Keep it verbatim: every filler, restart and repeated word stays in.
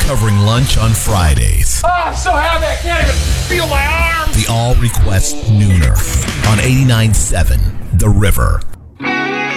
covering lunch on Fridays. Oh, I'm so happy I can't even feel my arms. The All Request Nooner on eighty-nine point seven The River.